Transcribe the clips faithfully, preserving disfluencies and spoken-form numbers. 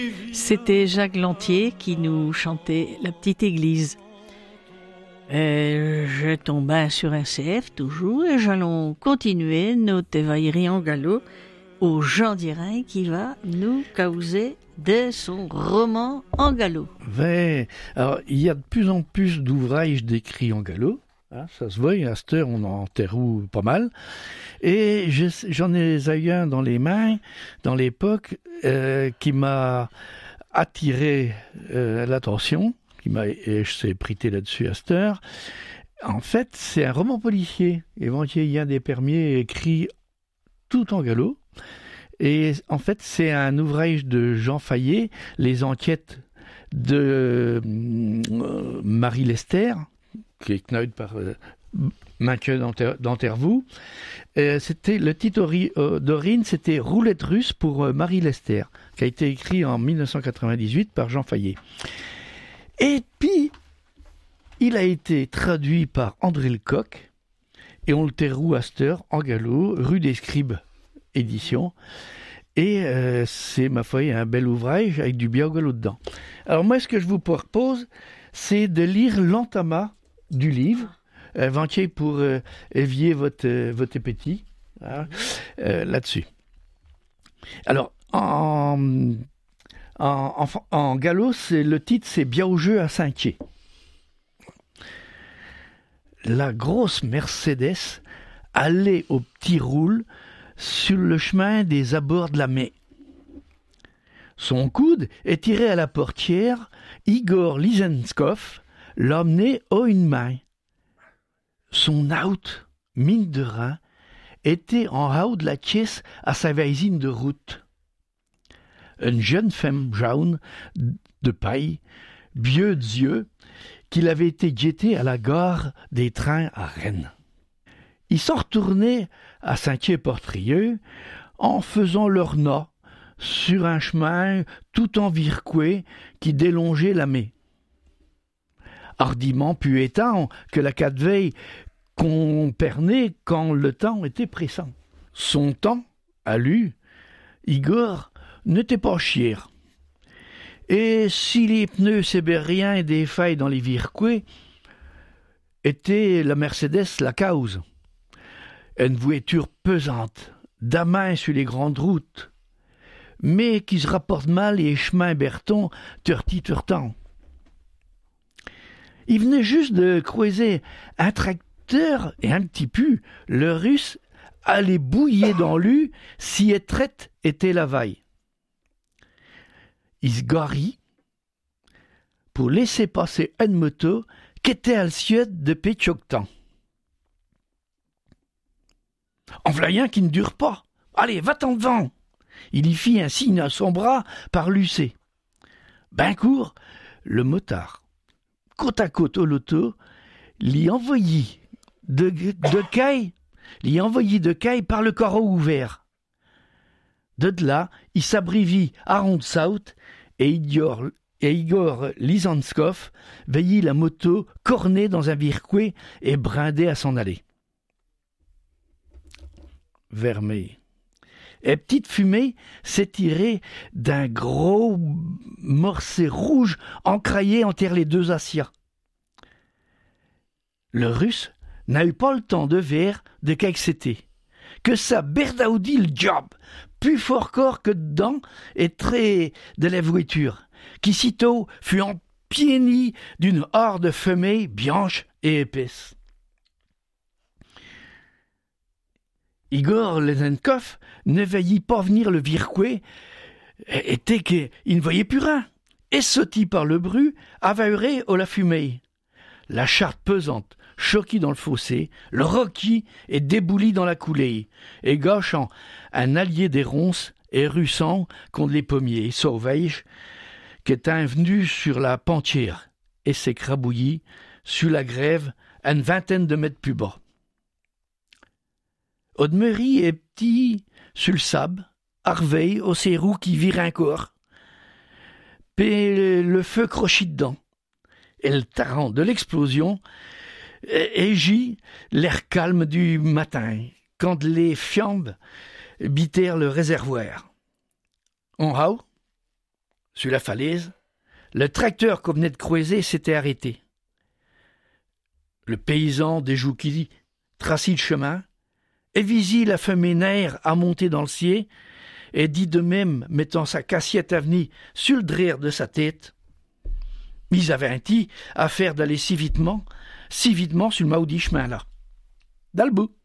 C'était Jacques Lantier qui nous chantait La Petite Église. Euh, je tombais sur un C F toujours et j'allons continuer notre évaillerie en galop au Jean Dirain qui va nous causer de son roman en galop. Ouais. Alors, il y a de plus en plus d'ouvrages d'écrits en galop. Hein, ça se voit, à cette heure, on en terroue pas mal. Et je, j'en ai eu un dans les mains, dans l'époque, euh, qui m'a attiré euh, l'attention, qui m'a, et je sais prêter là-dessus à cette heure. En fait, c'est un roman policier. Éventuellement, des Permiers écrit tout en galop. Et en fait, c'est un ouvrage de Jean Fayet, Les enquêtes de euh, Marie Lester, qui est kneude par euh, Mathieu d'Antervaux. Euh, c'était le titre ori- euh, d'origine, c'était Roulette russe pour euh, Marie Lester, qui a été écrit en dix-neuf cent quatre-vingt-dix-huit par Jean Fayet. Et puis, il a été traduit par André Lecoq, et on le terroue à cette heure en galop, rue des Scribes, édition. Et euh, c'est, ma foi, un bel ouvrage avec du bien au galop dedans. Alors moi, ce que je vous propose, c'est de lire l'entama du livre, inventé pour euh, éveiller votre, euh, votre appétit, hein, euh, là-dessus. Alors, en, en, en, en galop, c'est, le titre, c'est Bien au jeu à Saint-Quier. La grosse Mercedes allait au petit roule sur le chemin des abords de la Mai. Son coude est tiré à la portière, Igor Lizenskov l'emmenait haut une main. Son out, mine de rein, était en haut de la caisse à sa voisine de route. Une jeune femme jaune, de paille, vieux d'yeux, qu'il avait été guetté à la gare des trains à Rennes. Ils s'en retournaient à Saint-Quier-Portrieux en faisant leur nez sur un chemin tout envirqué qui délongeait la Mai. Hardiment puétant que la cadveille qu'on pernait quand le temps était pressant. Son temps, à lui, Igor, n'était pas chier. Et si les pneus sébériens et des failles dans les virquets, était la Mercedes la cause. Une voiture pesante, d'amain sur les grandes routes, mais qui se rapporte mal les chemins bertons turti-turtant. Il venait juste de croiser un tracteur et un petit pu, le russe allait bouiller dans l'u si étrette était la vaille. Il se garit pour laisser passer une moto qui était à l'cieux de Pétioctan. En v'là un qui ne dure pas. Allez, va-t'en devant. Il y fit un signe à son bras par Lucé. Ben court, le motard, côte à côte au loto, l'y envoyait de, de caille, l'y envoyait de caille par le carreau ouvert. De là, il s'abrivit à Ronde-Saut et Igor, et Igor Lizenskov veillit la moto cornée dans un virquet et brindait à s'en aller. Vermeil. Et petite fumée s'étirait d'un gros morceau rouge encraillé entre les deux Asias. Le russe n'a eu pas le temps de ver de qu'est-ce que c'était. Que ça berdaoudit le job, plus fort corps que dedans et très de la voiture, qui sitôt fut empiénie d'une horde de fumée blanche et épaisse. Igor Lizenskov ne veillit pas venir le virquet, était qu'il ne voyait plus rien, et sautit par le bru, avauré au la fumée. La charte pesante, choquée dans le fossé, le roquit et déboulit dans la coulée, et gâchant un allié des ronces et russant contre les pommiers sauvages, qui est venu sur la pentière, et s'écrabouillit sur la grève à une vingtaine de mètres plus bas. Audemery est petit sur le sable, Harveille au ses roues qui vire encore. Puis le feu crochit dedans. Et le tarant de l'explosion égit l'air calme du matin, quand les fiambes bitèrent le réservoir. En haut, sur la falaise, le tracteur qu'on venait de croiser s'était arrêté. Le paysan des Jouquilles traçit le chemin, et visi la fumée nerf à monter dans le ciel, et dit de même, mettant sa cassiette à venir sur le derrière de sa tête, ils avaient un petit à faire d'aller si vitement, si vitement sur le maudit chemin là. Dans le bout.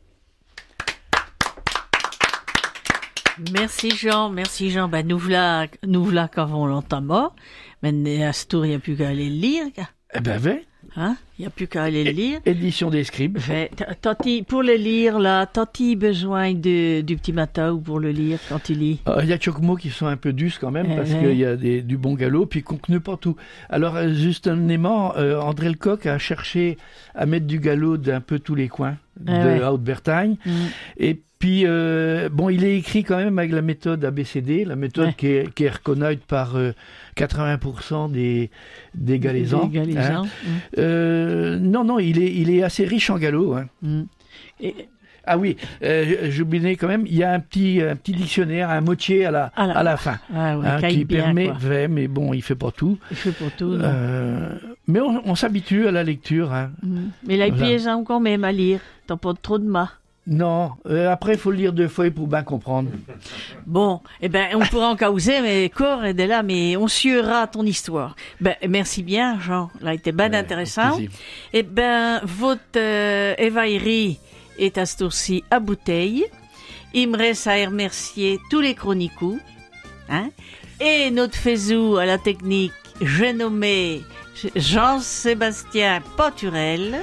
Merci Jean, merci Jean. Ben nous voilà, nous voilà qu'avant longtemps mort. Mais à ce tour, il n'y a plus qu'à aller le lire. Eh ben, ouais. Hein? Il n'y a plus qu'à aller le lire. Édition des Scribes. Tati, pour le lire, là, t'as-tu besoin de, du petit matin ou pour le lire quand tu lis? Il y a quelques mots qui sont un peu durs quand même, eh parce ouais. qu'il y a des, du bon galop, puis qu'on ne pas tout. Alors, justement, euh, André Lecoq a cherché à mettre du galop d'un peu tous les coins de eh ouais. Haute-Bretagne. Mm. Et puis, euh, bon, il est écrit quand même avec la méthode A B C D, la méthode ouais. qui, est, qui est reconnue par euh, quatre-vingts pour cent des, des Galaisans. Des Galaisans. Hein. Mm. Euh, non, non, il est, il est assez riche en galop. Hein. Mm. Et... Ah oui, euh, j'oubliais quand même, il y a un petit, un petit dictionnaire, un motier à la, à la, à la fin, ah ouais, hein, qui bien, permet, quoi. ouais, mais bon, il fait pas tout. Il fait pas tout. Euh, mais on, on s'habitue à la lecture. Hein. Mm. Mais là, il voilà. piège quand même à lire. T'as pas trop de mal. Non, euh, après il faut le lire deux fois pour bien comprendre. Bon, eh ben on pourra en causer, mais corps est de là, mais on suivra ton histoire. Ben merci bien, Jean, là été bien ouais, intéressant. Eh ben votre euh, évaillerie est à ce tour-ci à bouteille. Il me reste à remercier tous les chronicous, hein, et notre faisou à la technique, j'ai nommé Jean-Sébastien Paturel.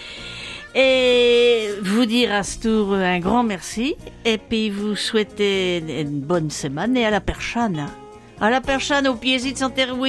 Et vous dire à ce tour un grand merci, et puis vous souhaiter une bonne semaine et à la perchane. À la perchane au pied de Santerre.